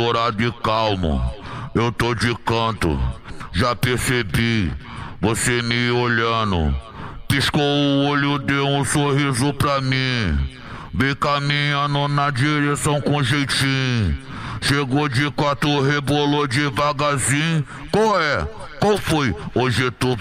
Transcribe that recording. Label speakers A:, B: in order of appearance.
A: dourado e calmo, eu tô de canto, já percebi, você me olhando. Piscou o olho, deu um sorriso pra mim. Vem caminhando na direção com jeitinho. Chegou de quatro, rebolou devagarzinho. Qual é? Qual foi? Hoje tu